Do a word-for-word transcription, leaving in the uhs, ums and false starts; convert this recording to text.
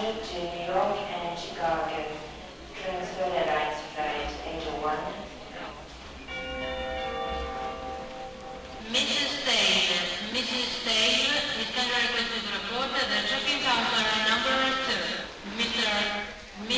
departure to New York and Chicago. Transfer rights flight Angel one. Missus Davis, Missus Davis.